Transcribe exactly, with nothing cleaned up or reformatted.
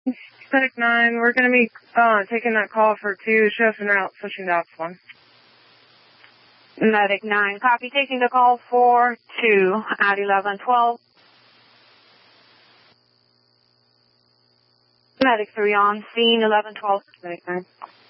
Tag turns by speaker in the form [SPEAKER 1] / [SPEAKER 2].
[SPEAKER 1] Medic nine, we're going to be uh, taking that call for two, chef en route, switching to Ops one.
[SPEAKER 2] Medic nine, copy, taking the call for two at eleven twelve. Medic three on scene, eleven twelve. Medic nine.